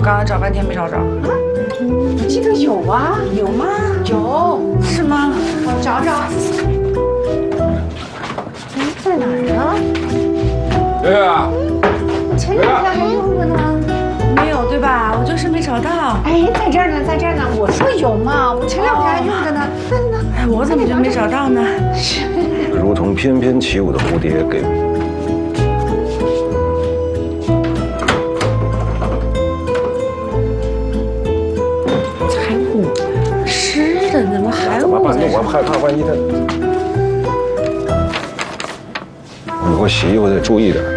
刚刚找半天没找着。 我记得有啊， 有吗？ 有， 是吗？ 我找找。哎，在哪儿呢？ 月月， 前两天还用过呢。 没有对吧？我就是没找到。 哎，在这儿呢，在这儿呢。我说有嘛，我前两天还用着呢。那呢？ 哎，我怎么就没找到呢？ 如同翩翩起舞的蝴蝶，给才五湿的，怎么还怎么办？ 捂在我害怕万一他，你给我洗衣服得注意点。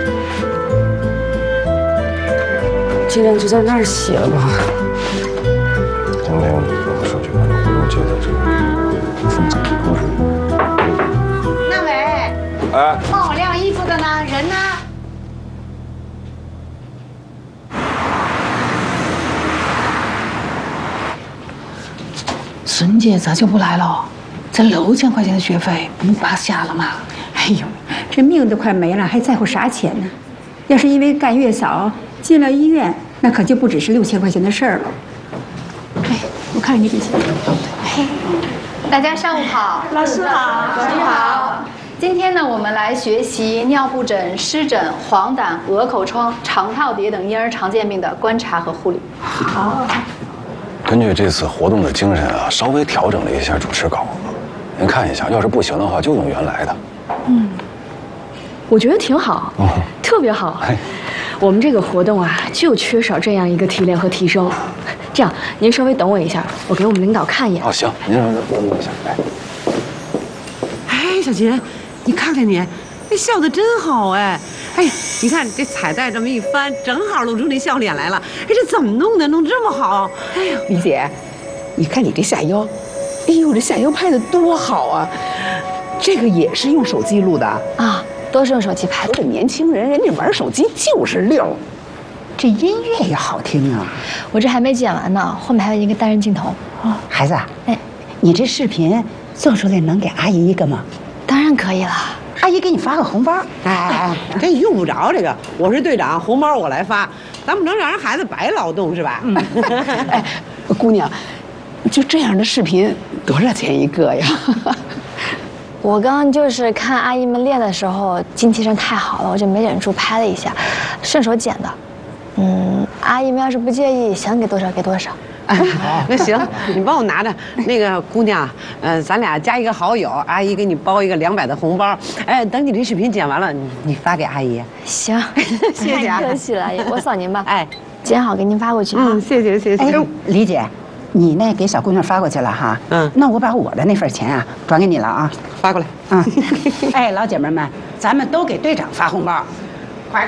尽量就在那儿洗了吧。 今天我说句话，活动节的这个风采同时， 那伟， 哎， 帮我晾衣服的呢？人呢？ 孙姐咋就不来了？这6000块钱的学费不白瞎了吗？ 哎呦，这命都快没了，还在乎啥钱呢？要是因为干月嫂进了医院，那可就不只是6000块钱的事儿了。哎，我看看你笔记。 大家上午好， 老师好， 老师好。今天呢，我们来学习尿布疹、湿疹、黄疸、鹅口疮、肠套叠等婴儿常见病的观察和护理。 好。 根据这次活动的精神啊，稍微调整了一下主持稿，您看一下，要是不行的话，就用原来的。 我觉得挺好，特别好。 哎， 我们这个活动啊，就缺少这样一个提炼和提升。这样，您稍微等我一下，我给我们领导看一眼。 哦，行，您让我摸一下。哎， 哎，小琴，你看看你，你笑得真好哎！哎呀，你看这彩带这么一翻，正好露出那笑脸来了。哎，这怎么弄的？弄这么好？哎呦， 李姐，你看你这下腰，哎呦，这下腰拍的多好啊！这个也是用手机录的啊，都是用手机拍的。 这年轻人，人家玩手机就是溜。 这音乐也好听啊！ 我这还没剪完呢，后面还有一个单人镜头。 孩子， 哎， 你这视频做出来能给阿姨一个吗？ 当然可以了。 阿姨给你发个红包。哎， 这用不着这个，我是队长，红包我来发，咱不能让人孩子白劳动是吧？ 哎，姑娘，就这样的视频多少钱一个呀？ 我刚刚就是看阿姨们练的时候，精气神太好了，我就没忍住拍了一下，顺手剪的。阿姨们要是不介意，想给多少给多少。 那行，你帮我拿着。那个姑娘，咱俩加一个好友，阿姨给你包一个200的红包。哎，等你这视频剪完了，你发给阿姨。 行， 谢谢啊， 客气了，阿姨，我扫您吧。 哎， 剪好给您发过去。 谢谢谢谢。 哎，李姐，你那给小姑娘发过去了哈？那我把我的那份钱啊转给你了啊， 发过来。 哎，老姐妹们，咱们都给队长发红包。快！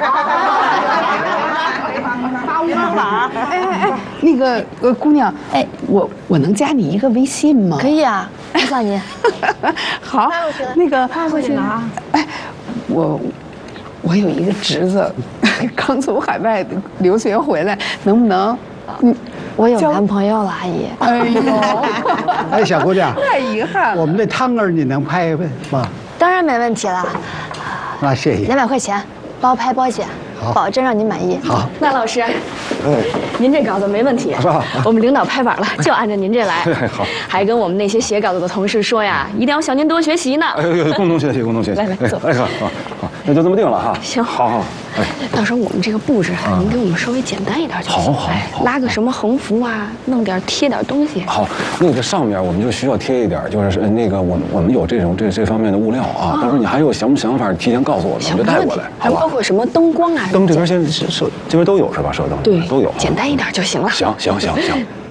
发红包了啊！哎，那个姑娘，哎，我能加你一个微信吗？ 可以啊，我扫您。 好，那个发过去了啊。 哎，我有一个侄子，刚从海外留学回来，能不能？ 我有男朋友了，阿姨。 哎呦， 哎，小姑娘， 太遗憾了。 我们的汤儿你能拍吗？ 当然没问题了。 啊，谢谢。 200块钱，包拍包剪，保证让您满意。 好， 那老师，您这稿子没问题，我们领导拍板了，就按照您这来。 好， 还跟我们那些写稿子的同事说呀，一定要向您多学习呢。 哎呦，共同学习，共同学习。 来，走。 哎，好，那就这么定了哈。 行， 好。哎， 到时候我们这个布置啊，您给我们稍微简单一点就行。 好， 拉个什么横幅啊，弄点贴点东西。 好，那个上面我们就需要贴一点，就是那个我们有这方面的物料啊。到时候你还有想法提前告诉我们，我就带过来， 还包括什么灯光啊？ 灯这边这边都有是吧？射灯对， 都有， 简单一点就行了。 行。